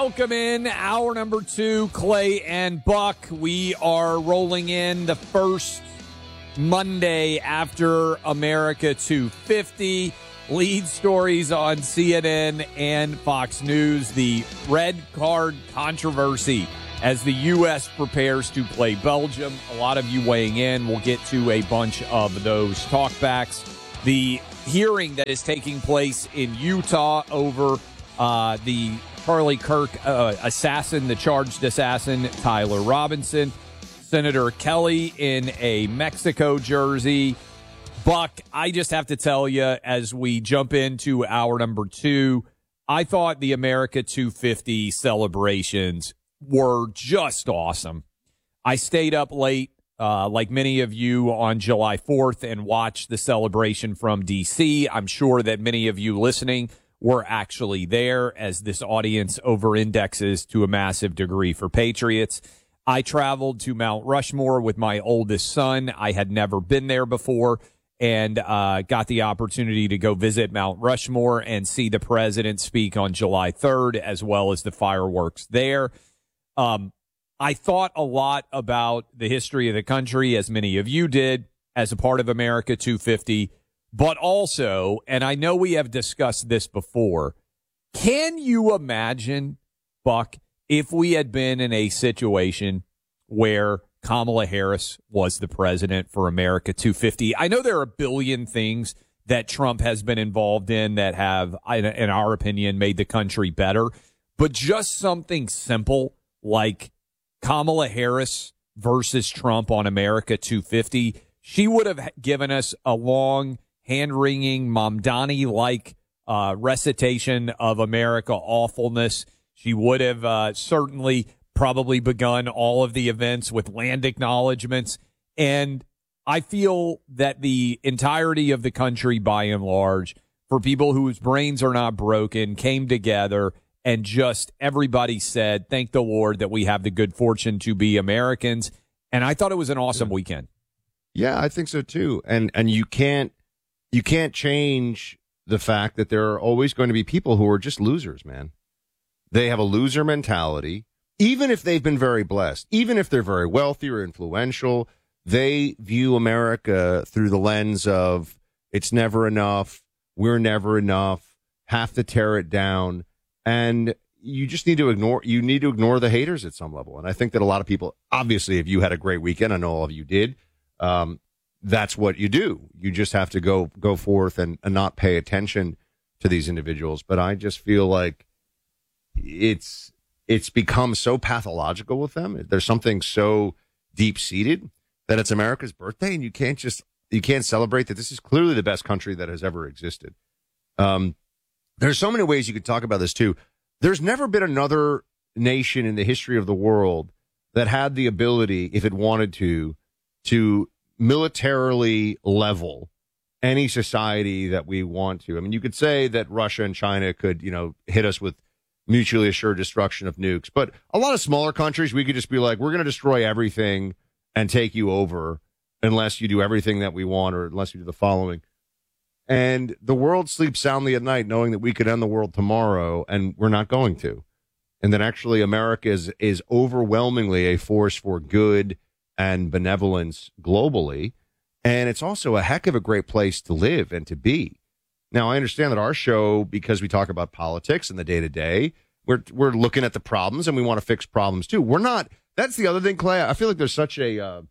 Welcome in hour number 2, Clay and Buck. We are rolling in the first Monday after America 250. Lead stories on CNN and Fox News. The red card controversy as the U.S. prepares to play Belgium. A lot of you weighing in. We'll get to a bunch of those talkbacks. The hearing that is taking place in Utah over the Charlie Kirk assassin, the charged assassin, Tyler Robinson. Senator Kelly in a Mexico jersey. Buck, I just have to tell you, as we jump into hour number 2, I thought the America 250 celebrations were just awesome. I stayed up late, like many of you, on July 4th and watched the celebration from D.C. I'm sure that many of you listening were actually there, as this audience over-indexes to a massive degree for Patriots. I traveled to Mount Rushmore with my oldest son. I had never been there before, and got the opportunity to go visit Mount Rushmore and see the president speak on July 3rd, as well as the fireworks there. I thought a lot about the history of the country, as many of you did, as a part of America 250. But also, and I know we have discussed this before, can you imagine, Buck, if we had been in a situation where Kamala Harris was the president for America 250? I know there are a billion things that Trump has been involved in that have, in our opinion, made the country better. But just something simple like Kamala Harris versus Trump on America 250, she would have given us a long, hand-wringing, Mamdani-like recitation of America awfulness. She would have certainly probably begun all of the events with land acknowledgments. And I feel that the entirety of the country, by and large, for people whose brains are not broken, came together and just everybody said, thank the Lord that we have the good fortune to be Americans. And I thought it was an awesome weekend. Yeah, I think so too. And you can't change the fact that there are always going to be people who are just losers, man. They have a loser mentality. Even if they've been very blessed, even if they're very wealthy or influential, they view America through the lens of it's never enough, we're never enough, have to tear it down. And you just need to ignore the haters at some level. And I think that a lot of people, obviously, if you had a great weekend, I know all of you did, that's what you do. You just have to go forth and not pay attention to these individuals. But I just feel like it's become so pathological with them. There's something so deep-seated that it's America's birthday, and you can't celebrate that this is clearly the best country that has ever existed. There's so many ways you could talk about this, too. There's never been another nation in the history of the world that had the ability, if it wanted to militarily level any society that we want to. I mean, you could say that Russia and China could, hit us with mutually assured destruction of nukes. But a lot of smaller countries, we could just be like, we're going to destroy everything and take you over unless you do everything that we want or unless you do the following. And the world sleeps soundly at night knowing that we could end the world tomorrow, and we're not going to. And that actually America is overwhelmingly a force for good and benevolence globally. And it's also a heck of a great place to live and to be. Now, I understand that our show, because we talk about politics and the day-to-day, we're looking at the problems and we want to fix problems too. We're not. That's the other thing, Clay. I feel like there's such a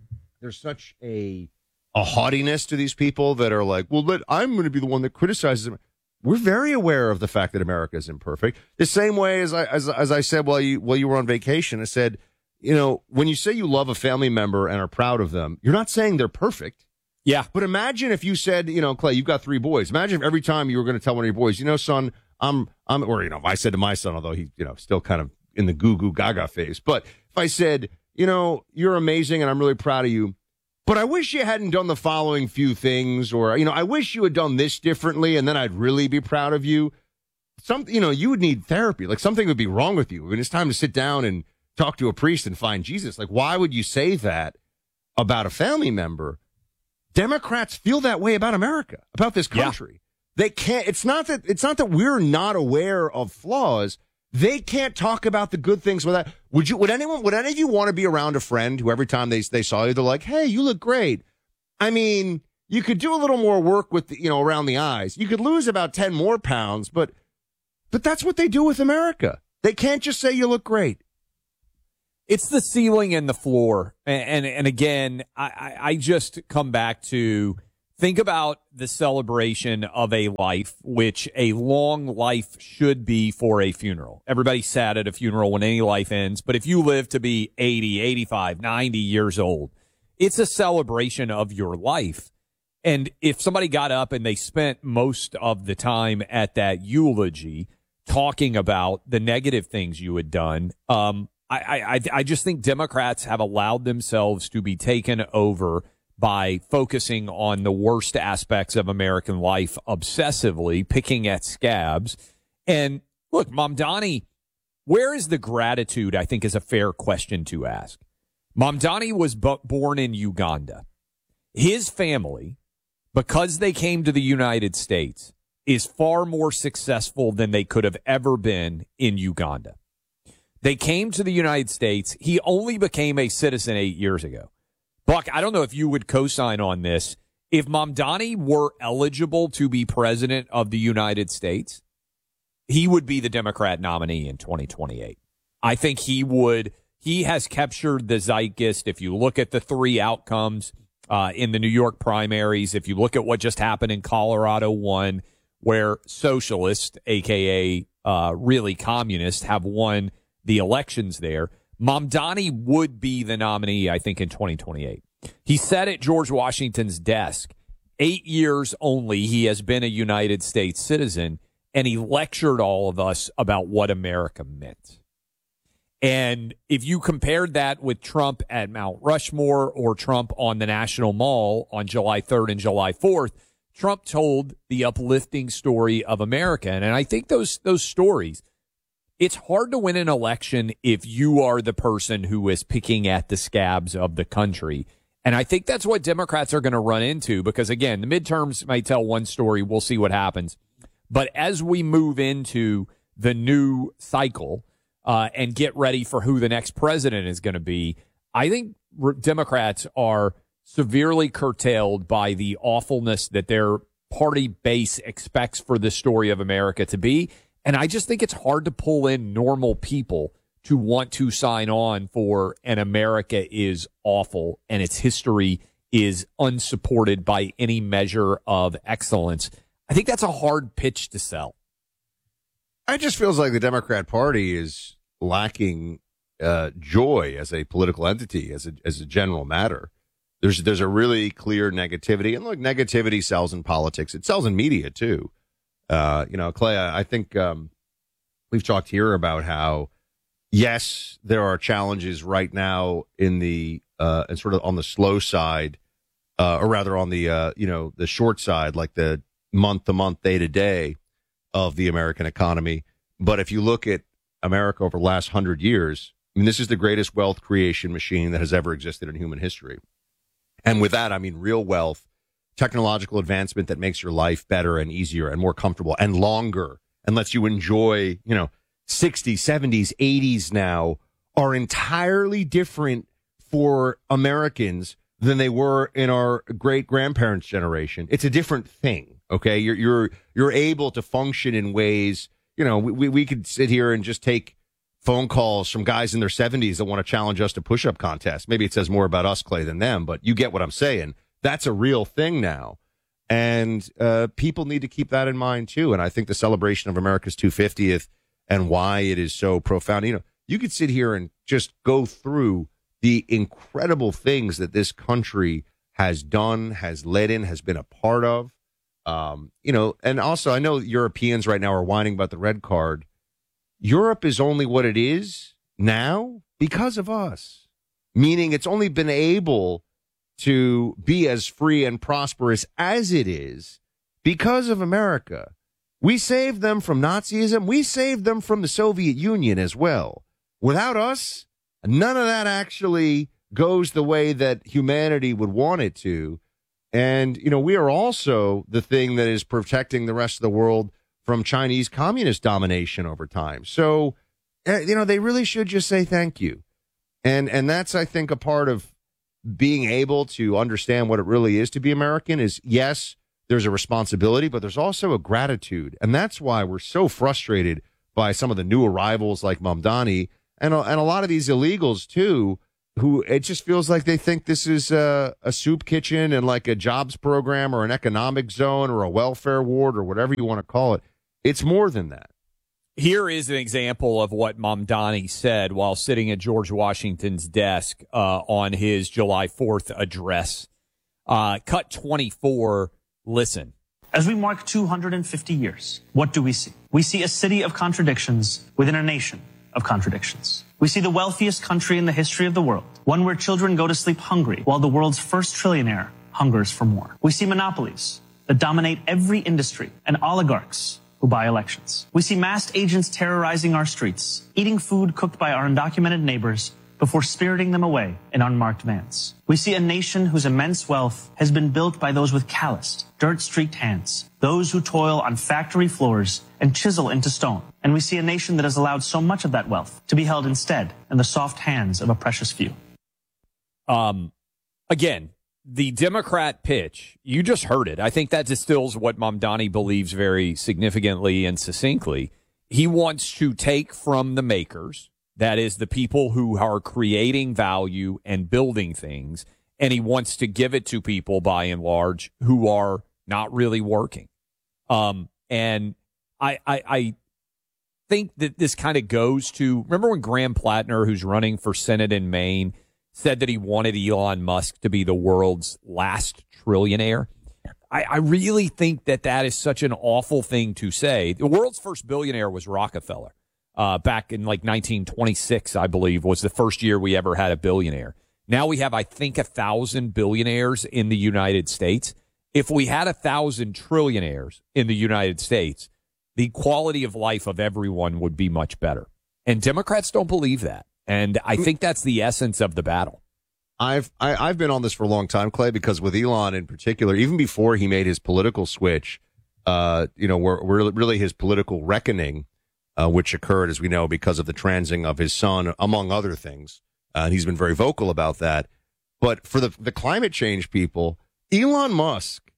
haughtiness to these people that are like, well, I'm going to be the one that criticizes them. We're very aware of the fact that America is imperfect. The same way as I said while you were on vacation, I said, when you say you love a family member and are proud of them, you're not saying they're perfect. Yeah. But imagine if you said, Clay, you've got 3 boys. Imagine if every time you were going to tell one of your boys, son, if I said to my son, although he, still kind of in the goo goo gaga phase. But if I said, you're amazing and I'm really proud of you, but I wish you hadn't done the following few things, or, I wish you had done this differently and then I'd really be proud of you. You would need therapy. Like something would be wrong with you. I mean, it's time to sit down and talk to a priest and find Jesus. Like, why would you say that about a family member? Democrats feel that way about America, about this country. Yeah. They can't. It's not that we're not aware of flaws. They can't talk about the good things without. Would any of you want to be around a friend who every time they saw you, they're like, hey, you look great? I mean, you could do a little more work with, around the eyes. You could lose about 10 more pounds, but that's what they do with America. They can't just say you look great. It's the ceiling and the floor. And again, I just come back to think about the celebration of a life, which a long life should be for a funeral. Everybody's sad at a funeral when any life ends. But if you live to be 80, 85, 90 years old, it's a celebration of your life. And if somebody got up and they spent most of the time at that eulogy talking about the negative things you had done, I just think Democrats have allowed themselves to be taken over by focusing on the worst aspects of American life obsessively, picking at scabs. And look, Mamdani, where is the gratitude, I think, is a fair question to ask. Mamdani was born in Uganda. His family, because they came to the United States, is far more successful than they could have ever been in Uganda. They came to the United States. He only became a citizen 8 years ago. Buck, I don't know if you would co-sign on this. If Mamdani were eligible to be president of the United States, he would be the Democrat nominee in 2028. I think he would. He has captured the zeitgeist. If you look at the three outcomes in the New York primaries, if you look at what just happened in Colorado 1, where socialists, a.k.a. Really communists, have won the elections there, Mamdani would be the nominee, I think, in 2028. He sat at George Washington's desk. 8 years only he has been a United States citizen, and he lectured all of us about what America meant. And if you compared that with Trump at Mount Rushmore or Trump on the National Mall on July 3rd and July 4th, Trump told the uplifting story of America. And I think those stories, it's hard to win an election if you are the person who is picking at the scabs of the country. And I think that's what Democrats are going to run into because, again, the midterms might tell one story. We'll see what happens. But as we move into the new cycle and get ready for who the next president is going to be, I think Democrats are severely curtailed by the awfulness that their party base expects for the story of America to be. And I just think it's hard to pull in normal people to want to sign on for an America is awful and its history is unsupported by any measure of excellence. I think that's a hard pitch to sell. It just feels like the Democrat Party is lacking joy as a political entity, as a general matter. There's a really clear negativity. And look, negativity sells in politics. It sells in media, too. Clay, I think we've talked here about how, yes, there are challenges right now in the and sort of on the slow side, or rather on the the short side, like the month-to-month, day-to-day of the American economy. But if you look at America over the last 100 years, I mean, this is the greatest wealth creation machine that has ever existed in human history. And with that, I mean real wealth, technological advancement that makes your life better and easier and more comfortable and longer and lets you enjoy, 60s, 70s, 80s now are entirely different for Americans than they were in our great grandparents' generation. It's a different thing. Okay. You're able to function in ways, we could sit here and just take phone calls from guys in their 70s that want to challenge us to push-up contests. Maybe it says more about us, Clay, than them, but you get what I'm saying. That's a real thing now. And people need to keep that in mind, too. And I think the celebration of America's 250th and why it is so profound. You could sit here and just go through the incredible things that this country has done, has led in, has been a part of. And also I know Europeans right now are whining about the red card. Europe is only what it is now because of us, meaning it's only been able to be as free and prosperous as it is because of America. We saved them from Nazism. We saved them from the Soviet Union as well. Without us, none of that actually goes the way that humanity would want it to. And, we are also the thing that is protecting the rest of the world from Chinese communist domination over time. So they really should just say thank you. And that's, I think, a part of being able to understand what it really is to be American is, yes, there's a responsibility, but there's also a gratitude. And that's why we're so frustrated by some of the new arrivals like Mamdani and a lot of these illegals, too, who it just feels like they think this is a soup kitchen and like a jobs program or an economic zone or a welfare ward or whatever you want to call it. It's more than that. Here is an example of what Mamdani said while sitting at George Washington's desk on his July 4th address. Cut 24, listen. As we mark 250 years, what do we see? We see a city of contradictions within a nation of contradictions. We see the wealthiest country in the history of the world, one where children go to sleep hungry while the world's first trillionaire hungers for more. We see monopolies that dominate every industry and oligarchs who buy elections. We see masked agents terrorizing our streets, eating food cooked by our undocumented neighbors before spiriting them away in unmarked vans. We see a nation whose immense wealth has been built by those with calloused, dirt-streaked hands, those who toil on factory floors and chisel into stone. And we see a nation that has allowed so much of that wealth to be held instead in the soft hands of a precious few. Again, the Democrat pitch, you just heard it. I think that distills what Mamdani believes very significantly and succinctly. He wants to take from the makers, that is, the people who are creating value and building things, and he wants to give it to people, by and large, who are not really working. And I think that this kind of goes to, remember when Graham Plattner, who's running for Senate in Maine, said that he wanted Elon Musk to be the world's last trillionaire? I really think that is such an awful thing to say. The world's first billionaire was Rockefeller. Back in like 1926, I believe, was the first year we ever had a billionaire. Now we have, I think, 1,000 billionaires in the United States. If we had 1,000 trillionaires in the United States, the quality of life of everyone would be much better. And Democrats don't believe that. And I think that's the essence of the battle. I've been on this for a long time, Clay, because with Elon in particular, even before he made his political switch, where really his political reckoning, which occurred, as we know, because of the transing of his son, among other things. And he's been very vocal about that. But for the climate change people, Elon Musk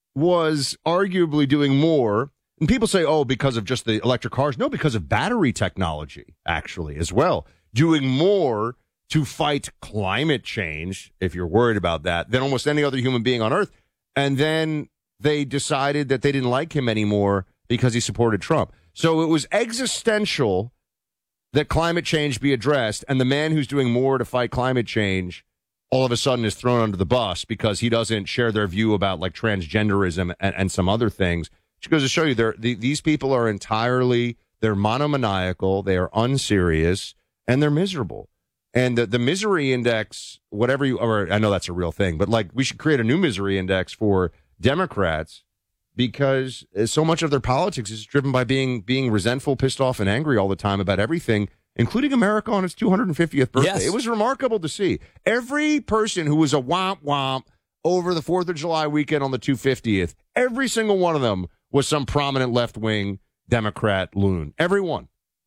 was arguably doing more. And people say, oh, because of just the electric cars. No, because of battery technology, actually, as well. Doing more to fight climate change, if you're worried about that, than almost any other human being on Earth. And then they decided that they didn't like him anymore because he supported Trump. So it was existential that climate change be addressed, and the man who's doing more to fight climate change all of a sudden is thrown under the bus because he doesn't share their view about like transgenderism and some other things. Which goes to show you these people are they're monomaniacal, they are unserious, and they're miserable. And the misery index, or I know that's a real thing, but like we should create a new misery index for Democrats because so much of their politics is driven by being resentful, pissed off, and angry all the time about everything, including America on its 250th birthday. Yes. It was remarkable to see. Every person who was a womp over the 4th of July weekend on the 250th, every single one of them was some prominent left-wing Democrat loon. Every one.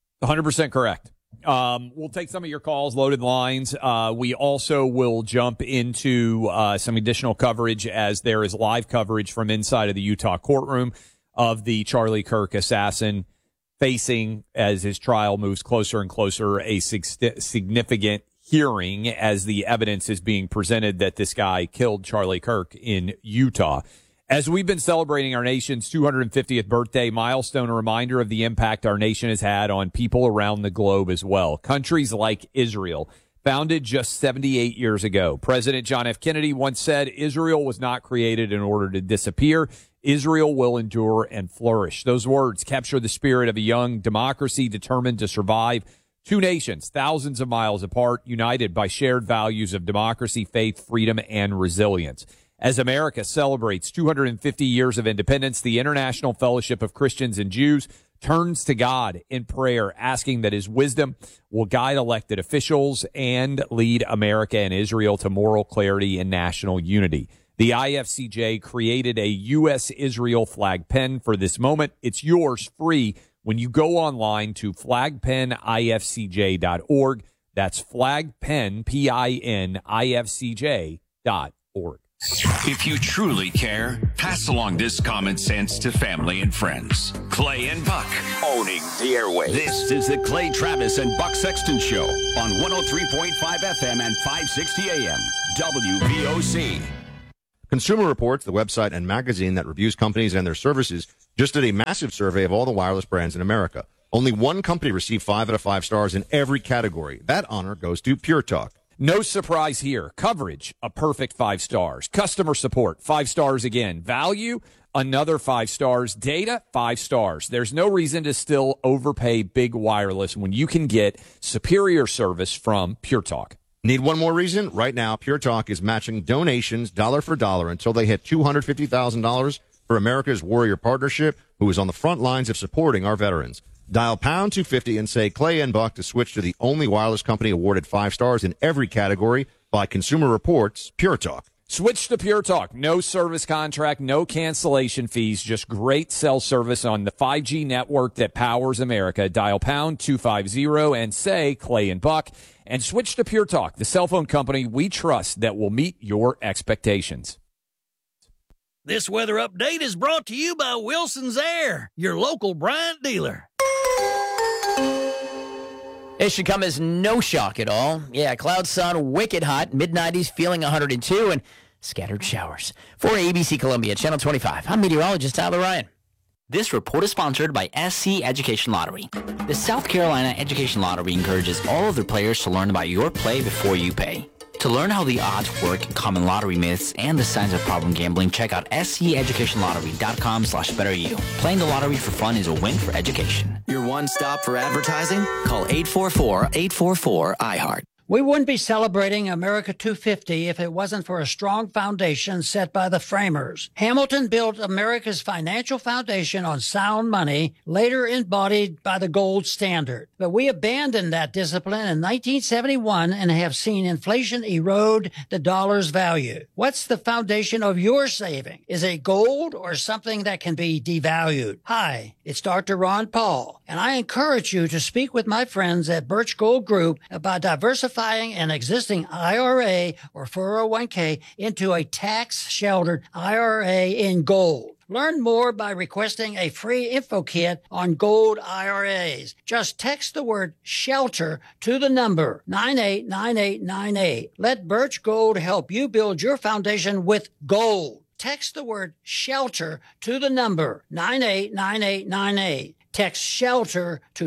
100% correct. We'll take some of your calls, loaded lines. We also will jump into some additional coverage as there is live coverage from inside of the Utah courtroom of the Charlie Kirk assassin facing, as his trial moves closer and closer, a significant hearing as the evidence is being presented that this guy killed Charlie Kirk in Utah. As we've been celebrating our nation's 250th birthday milestone, a reminder of the impact our nation has had on people around the globe as well. Countries like Israel, founded just 78 years ago. President John F. Kennedy once said, Israel was not created in order to disappear. Israel will endure and flourish. Those words capture the spirit of a young democracy determined to survive. Two nations, thousands of miles apart, united by shared values of democracy, faith, freedom, and resilience. As America celebrates 250 years of independence, the International Fellowship of Christians and Jews turns to God in prayer, asking that his wisdom will guide elected officials and lead America and Israel to moral clarity and national unity. The IFCJ created a U.S.-Israel flag pen for this moment. It's yours free when you go online to flagpenifcj.org. That's flagpenifcj.org. If you truly care, pass along this common sense to family and friends. Clay and Buck, owning the airwaves. This is the Clay Travis and Buck Sexton Show on 103.5 FM and 560 AM, WVOC. Consumer Reports, the website and magazine that reviews companies and their services, just did a massive survey of all the wireless brands in America. Only one company received 5 out of 5 stars in every category. That honor goes to Pure Talk. No surprise here. Coverage, a perfect 5 stars. Customer support, 5 stars again. Value, another 5 stars. Data, 5 stars. There's no reason to still overpay big wireless when you can get superior service from Pure Talk. Need one more reason? Right now, Pure Talk is matching donations dollar for dollar until they hit $250,000 for America's Warrior Partnership, who is on the front lines of supporting our veterans. Dial pound 250 and say Clay and Buck to switch to the only wireless company awarded 5 stars in every category by Consumer Reports, Pure Talk. Switch to Pure Talk. No service contract, no cancellation fees, just great cell service on the 5G network that powers America. Dial pound 250 and say Clay and Buck, and switch to Pure Talk, the cell phone company we trust that will meet your expectations. This weather update is brought to you by Wilson's Air, your local Bryant dealer. It should come as no shock at all. Yeah, cloud sun, wicked hot, mid-90s, feeling 102, and scattered showers. For ABC Columbia, Channel 25, I'm meteorologist Tyler Ryan. This report is sponsored by SC Education Lottery. The South Carolina Education Lottery encourages all of their players to learn about your play before you pay. To learn how the odds work, common lottery myths, and the signs of problem gambling, check out sceducationlottery.com/betteryou. Playing the lottery for fun is a win for education. Your one stop for advertising? Call 844-844-IHEART. We wouldn't be celebrating America 250 if it wasn't for a strong foundation set by the framers. Hamilton built America's financial foundation on sound money, later embodied by the gold standard. But we abandoned that discipline in 1971 and have seen inflation erode the dollar's value. What's the foundation of your saving? Is it gold or something that can be devalued? Hi, it's Dr. Ron Paul, and I encourage you to speak with my friends at Birch Gold Group about diversifying an existing IRA or 401k into a tax-sheltered IRA in gold. Learn more by requesting a free info kit on gold IRAs. Just text the word SHELTER to the number 989898. Let Birch Gold help you build your foundation with gold. Text the word SHELTER to the number 989898. Text SHELTER to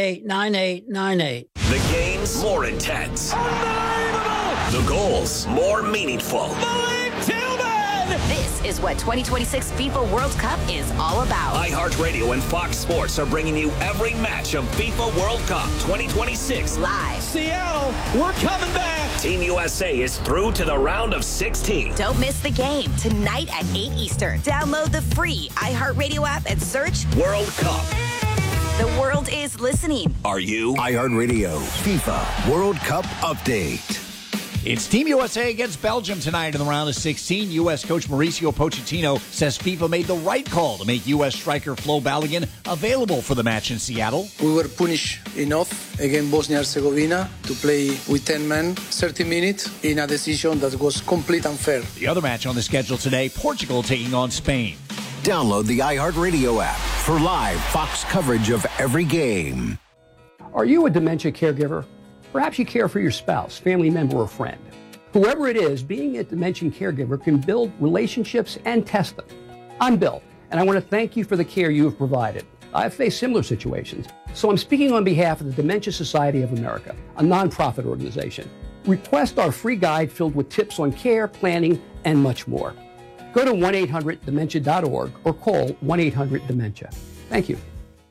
989898. The games more intense. Unbelievable! The goals more meaningful. Malik Tillman! This is what 2026 FIFA World Cup is all about. iHeartRadio and Fox Sports are bringing you every match of FIFA World Cup 2026 live. Seattle, we're coming back. Team USA is through to the round of 16. Don't miss the game tonight at 8 Eastern. Download the free iHeartRadio app and search World Cup. The world is listening. Are you? iHeartRadio FIFA World Cup Update. It's Team USA against Belgium tonight in the round of 16. U.S. coach Mauricio Pochettino says FIFA made the right call to make U.S. striker Flo Balogun available for the match in Seattle. We were punished enough against Bosnia-Herzegovina to play with 10 men, 30 minutes, in a decision that was completely unfair. The other match on the schedule today, Portugal taking on Spain. Download the iHeartRadio app for live Fox coverage of every game. Are you a dementia caregiver? Perhaps you care for your spouse, family member, or friend. Whoever it is, being a dementia caregiver can build relationships and test them. I'm Bill, and I want to thank you for the care you have provided. I've faced similar situations, so I'm speaking on behalf of the Dementia Society of America, a nonprofit organization. Request our free guide filled with tips on care, planning, and much more. Go to 1-800-DEMENTIA.org or call 1-800-DEMENTIA. Thank you.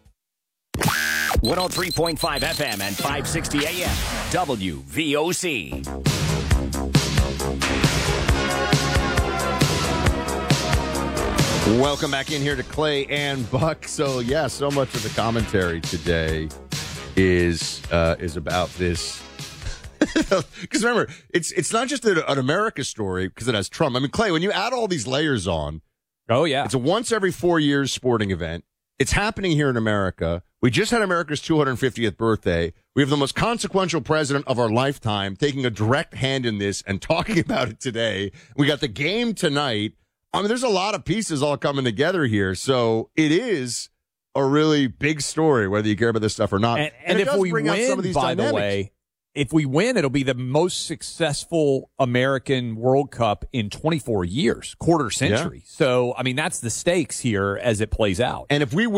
103.5 FM and 560 AM, WVOC. Welcome back in here to Clay and Buck. So, yeah, so much of the commentary today is about this. Because remember, it's not just an America story because it has Trump. I mean, Clay, when you add all these layers on, oh yeah, it's a once every 4 years sporting event. It's happening here in America. We just had America's 250th birthday. We have the most consequential president of our lifetime taking a direct hand in this and talking about it today. We got the game tonight. I mean, there's a lot of pieces all coming together here. So it is a really big story, whether you care about this stuff or not. And if we win, by dynamics. the way, if we win, it'll be the most successful American World Cup in 24 years, quarter century. Yeah. So, I mean, that's the stakes here as it plays out. And if we win,